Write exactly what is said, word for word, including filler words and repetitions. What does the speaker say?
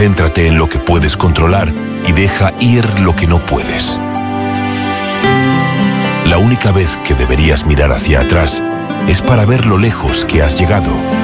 Concéntrate en lo que puedes controlar y deja ir lo que no puedes. La única vez que deberías mirar hacia atrás es para ver lo lejos que has llegado.